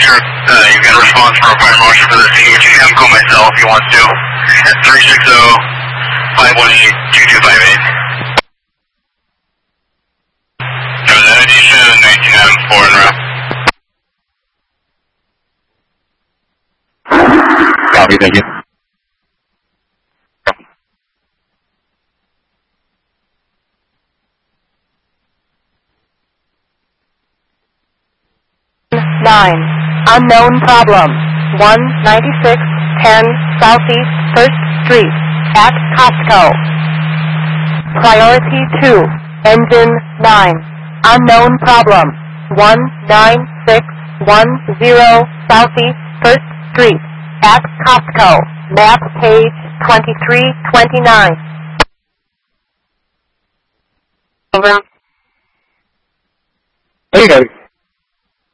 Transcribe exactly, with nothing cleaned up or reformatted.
sure uh, you got a response from our fire marshal for the scene, but you can have him call myself if he wants to. At three six zero, five one eight, two two five eight. Navigation nineteen M four in row. Copy, thank you. nine. Unknown problem. one ninety-six ten Southeast first Street at Costco. Priority two. Engine nine. Unknown problem. one nine six one zero Southeast first Street at Costco. Map page twenty-three twenty-nine. Over. There you go.